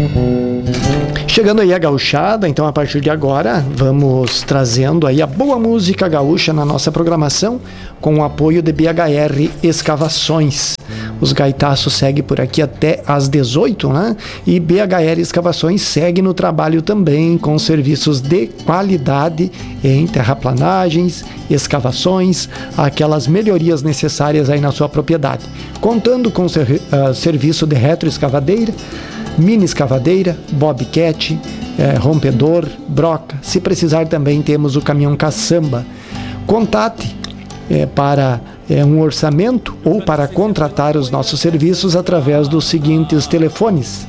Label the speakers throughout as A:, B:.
A: Chegando aí a gauchada, então a partir de agora vamos trazendo aí a boa música gaúcha na nossa programação com o apoio de BHR Escavações. Os gaitaços seguem por aqui até às 18, né? E BHR Escavações segue no trabalho também com serviços de qualidade em terraplanagens, escavações, aquelas melhorias necessárias aí na sua propriedade. Contando com serviço de retroescavadeira, mini escavadeira, bobcat, rompedor, broca. Se precisar também temos o caminhão caçamba. Contate para um orçamento ou para contratar os nossos serviços através dos seguintes telefones: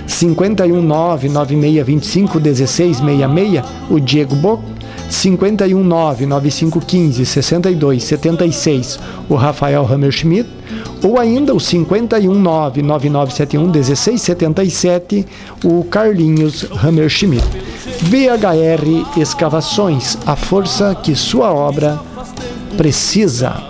A: 51996251666, o Diego Boc, 51995156276, o Rafael Hammerschmidt, ou ainda o 51999711677, o Carlinhos Hammerschmidt. BHR Escavações, a força que sua obra precisa.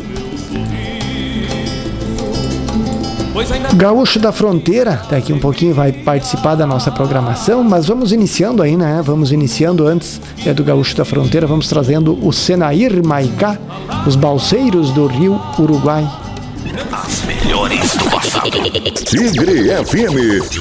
A: Gaúcho da Fronteira, daqui um pouquinho vai participar da nossa programação, mas vamos iniciando aí, né? Vamos iniciando antes do Gaúcho da Fronteira, vamos trazendo o Senair Maicá, os balseiros do Rio Uruguai.
B: As melhores do passado. Tigre FM,